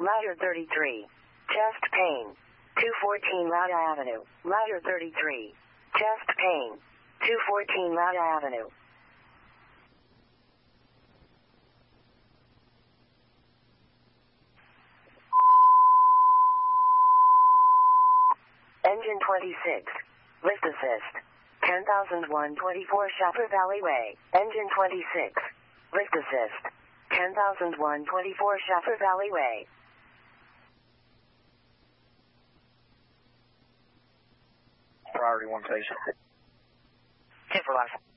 Ladder 33. Chest pain. 214 Lauda Avenue. Ladder 33. Chest pain. 214 Lauda Avenue. Engine 26. Lift assist. 10,124 Shaffer Valley Way. Engine 26. Lift assist. 10,124 Shaffer Valley Way. Priority 1 station. 10 for life.